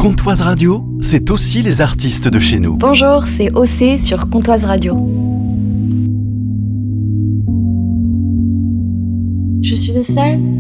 Comtoise Radio, c'est aussi les artistes de chez nous. Bonjour, c'est OC sur Comtoise Radio. Je suis le seul